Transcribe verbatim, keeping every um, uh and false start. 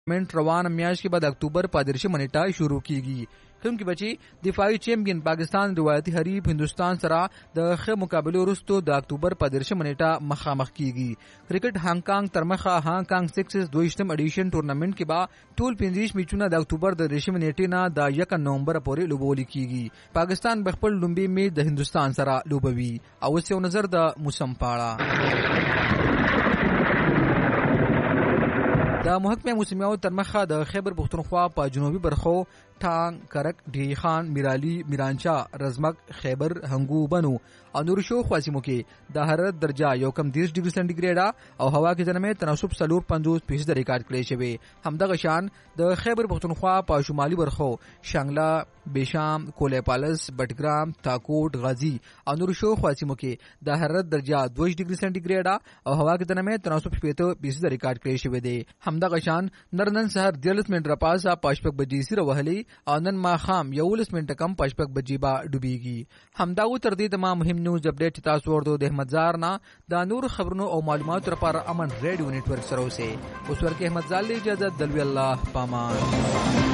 टूर्नामेंट روانه میاشت کې به د اکتوبر په دېرشمه نیټه شروع کیږي. کوم کې بچي دفاعي چیمپئن پاکستان روایتي حریف هندستان سره د ښه مقابله وروسته د اکتوبر په دېرشمه نیټه مخامخ کیږي. کرکټ هانګ کانګ تر مخه هانګ کانګ سکسز دویشتم اډیشن ټورنمنت کې به ټول پنځه میچونه د اکتوبر د دېرشمه نیټې نه د یک نومبر پورې لوبول کیږي. پاکستان به خپل لومبي میچ د هندستان سره لوبوي. او اوس یو نظر د موسم پاړه. د محکمه موسمیاتو تر مخه د خیبر پختونخوا په جنوبي برخو ټانګ، کرک، ډی خان، میرالی، میرانچا، رزمک، خیبر، هنګو، بنو او نور شو خواسمو کې د حرارت درجه یو کم دېرش ډیګري سنټیګریډ او هوا کې دنمه تناسب څلور پنځوس فیصد ریکارډ کړی شوی. همدغه شان د خیبر پختونخوا په شمالي برخو شانګلا، بیشام، کولې پالس، بټګرام، تاکوټ، غازی او نور شو خواسمو کې د حرارت درجه دوه ډیګري سنټیګریډ او هوا کې دنمه تناسب شپږ فیصد ریکارډ کړی شوی دی. همدغه شان نرنن سحر دیالس منټ راپاسا پاشپک بجې سره وهلي او نن ما خام یولس منټه کم پاشپک بجې با ډوبېږي. همدا و تر دې د ما مهم نیوز اپډیټ تاسو ورته د احمد زار نه د نور خبرونو او معلوماتو لپاره امن ریډیو نتورک سره اوسئ. اوس ورکه احمد زال اجازه دلوي الله پامان.